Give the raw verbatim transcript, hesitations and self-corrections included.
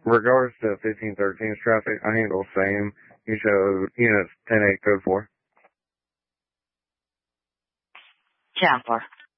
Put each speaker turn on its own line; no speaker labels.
Regards to fifteen thirteen's traffic, I handle same. You show units ten eight code four.
ten four.